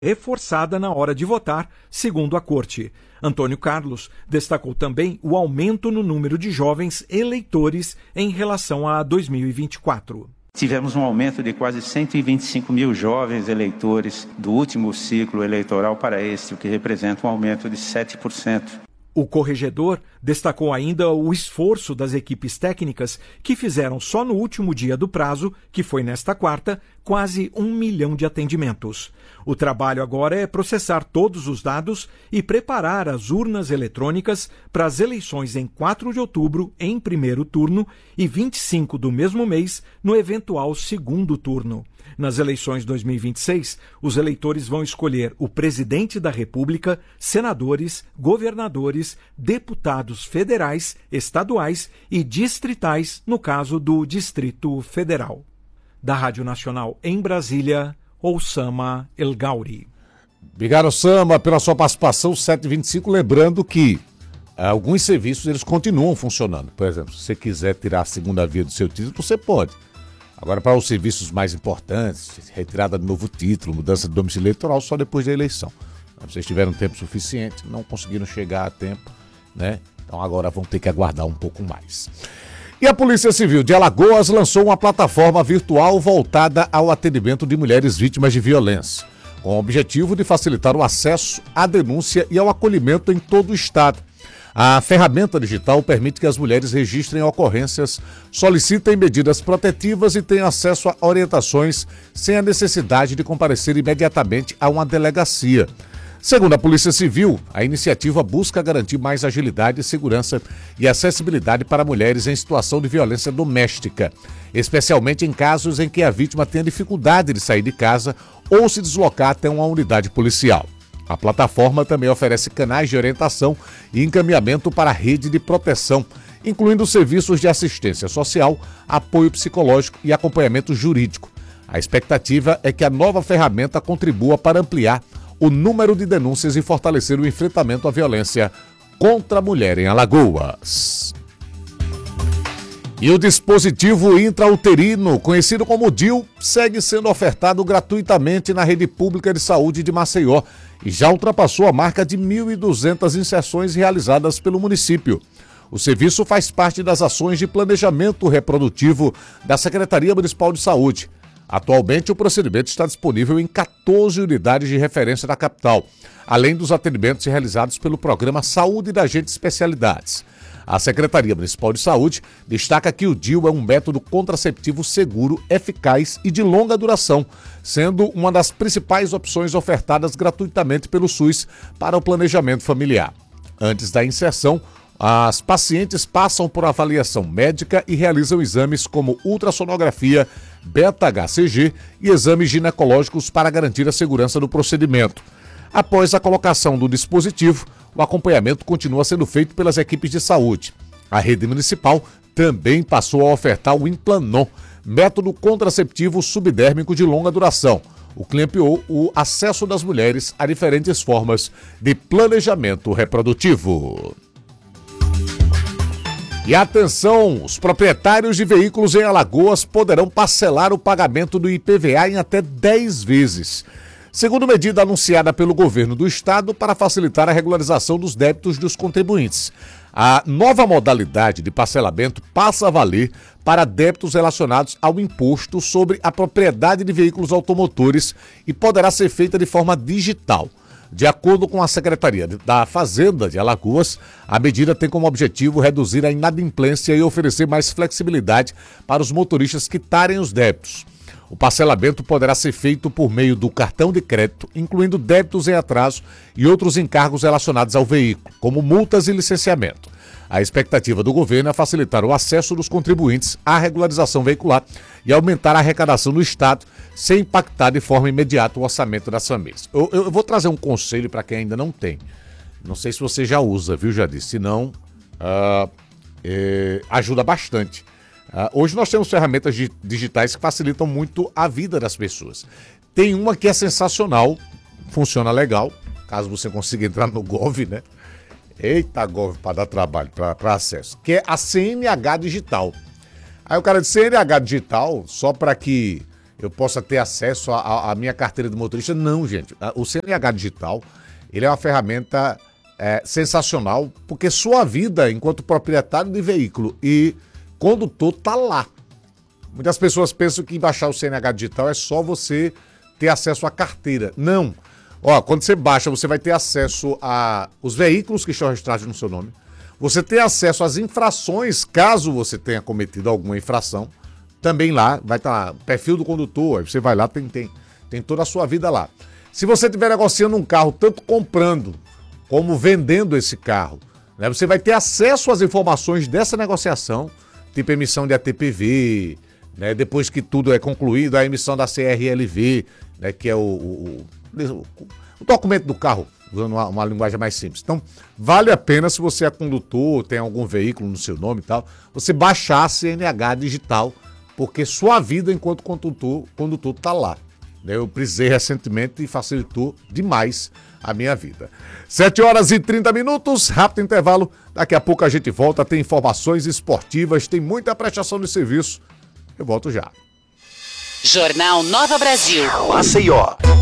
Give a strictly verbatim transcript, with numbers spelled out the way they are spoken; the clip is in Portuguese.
reforçada na hora de votar, segundo a Corte. Antônio Carlos destacou também o aumento no número de jovens eleitores em relação a dois mil e vinte e quatro. Tivemos um aumento de quase cento e vinte e cinco mil jovens eleitores do último ciclo eleitoral para este, o que representa um aumento de sete por cento. O corregedor destacou ainda o esforço das equipes técnicas que fizeram só no último dia do prazo, que foi nesta quarta, quase um milhão de atendimentos. O trabalho agora é processar todos os dados e preparar as urnas eletrônicas para as eleições em quatro de outubro, em primeiro turno, e vinte e cinco do mesmo mês, no eventual segundo turno. Nas eleições dois mil e vinte e seis, os eleitores vão escolher o presidente da República, senadores, governadores, deputados federais, estaduais e distritais, no caso do Distrito Federal. Da Rádio Nacional em Brasília, Oussama El Gauri. Obrigado, Oussama, pela sua participação. sete e vinte e cinco, lembrando que alguns serviços eles continuam funcionando. Por exemplo, se você quiser tirar a segunda via do seu título, você pode. Agora, para os serviços mais importantes, retirada de novo título, mudança de domicílio eleitoral, só depois da eleição. Vocês tiveram tempo suficiente, não conseguiram chegar a tempo, né? Então agora vão ter que aguardar um pouco mais. E a Polícia Civil de Alagoas lançou uma plataforma virtual voltada ao atendimento de mulheres vítimas de violência, com o objetivo de facilitar o acesso à denúncia e ao acolhimento em todo o estado. A ferramenta digital permite que as mulheres registrem ocorrências, solicitem medidas protetivas e tenham acesso a orientações sem a necessidade de comparecer imediatamente a uma delegacia. Segundo a Polícia Civil, a iniciativa busca garantir mais agilidade, segurança e acessibilidade para mulheres em situação de violência doméstica, especialmente em casos em que a vítima tenha dificuldade de sair de casa ou se deslocar até uma unidade policial. A plataforma também oferece canais de orientação e encaminhamento para a rede de proteção, incluindo serviços de assistência social, apoio psicológico e acompanhamento jurídico. A expectativa é que a nova ferramenta contribua para ampliar o número de denúncias e fortalecer o enfrentamento à violência contra a mulher em Alagoas. E o dispositivo intrauterino, conhecido como D I U, segue sendo ofertado gratuitamente na rede pública de saúde de Maceió e já ultrapassou a marca de mil e duzentas inserções realizadas pelo município. O serviço faz parte das ações de planejamento reprodutivo da Secretaria Municipal de Saúde. Atualmente, o procedimento está disponível em quatorze unidades de referência da capital, além dos atendimentos realizados pelo programa Saúde da Gente Especialidades. A Secretaria Municipal de Saúde destaca que o D I U é um método contraceptivo seguro, eficaz e de longa duração, sendo uma das principais opções ofertadas gratuitamente pelo SUS para o planejamento familiar. Antes da inserção, as pacientes passam por avaliação médica e realizam exames como ultrassonografia, beta-H C G e exames ginecológicos para garantir a segurança do procedimento. Após a colocação do dispositivo, o acompanhamento continua sendo feito pelas equipes de saúde. A rede municipal também passou a ofertar o Implanon, método contraceptivo subdérmico de longa duração, o que ampliou o acesso das mulheres a diferentes formas de planejamento reprodutivo. E atenção, os proprietários de veículos em Alagoas poderão parcelar o pagamento do I P V A em até dez vezes. Segundo medida anunciada pelo governo do estado para facilitar a regularização dos débitos dos contribuintes. A nova modalidade de parcelamento passa a valer para débitos relacionados ao imposto sobre a propriedade de veículos automotores e poderá ser feita de forma digital. De acordo com a Secretaria da Fazenda de Alagoas, a medida tem como objetivo reduzir a inadimplência e oferecer mais flexibilidade para os motoristas quitarem os débitos. O parcelamento poderá ser feito por meio do cartão de crédito, incluindo débitos em atraso e outros encargos relacionados ao veículo, como multas e licenciamento. A expectativa do governo é facilitar o acesso dos contribuintes à regularização veicular e aumentar a arrecadação do Estado, sem impactar de forma imediata o orçamento das famílias. Eu, eu vou trazer um conselho para quem ainda não tem. Não sei se você já usa, viu, já disse. Se não, uh, é, ajuda bastante. Uh, hoje nós temos ferramentas digitais que facilitam muito a vida das pessoas. Tem uma que é sensacional, funciona legal, caso você consiga entrar no Gov, né? Eita, Gov, para dar trabalho, para acesso. Que é a C N H Digital. Aí o cara diz C N H Digital, só para que eu possa ter acesso à minha carteira de motorista. Não, gente. O C N H digital, ele é uma ferramenta é, sensacional, porque sua vida enquanto proprietário de veículo e condutor tá lá. Muitas pessoas pensam que baixar o C N H digital é só você ter acesso à carteira. Não. Ó, quando você baixa, você vai ter acesso aos veículos que estão registrados no seu nome. Você tem acesso às infrações, caso você tenha cometido alguma infração. Também lá, vai estar perfil do condutor, você vai lá, tem, tem, tem toda a sua vida lá. Se você estiver negociando um carro, tanto comprando como vendendo esse carro, né, você vai ter acesso às informações dessa negociação, tipo emissão de A T P V, né, depois que tudo é concluído, a emissão da C R L V, né, que é o, o, o, o documento do carro, usando uma, uma linguagem mais simples. Então, vale a pena, se você é condutor, tem algum veículo no seu nome e tal, você baixar a C N H digital, porque sua vida enquanto condutor condutor está lá. Eu precisei recentemente e facilitou demais a minha vida. sete horas e trinta minutos, rápido intervalo. Daqui a pouco a gente volta, tem informações esportivas, tem muita prestação de serviço. Eu volto já. Jornal Nova Brasil. Maceió.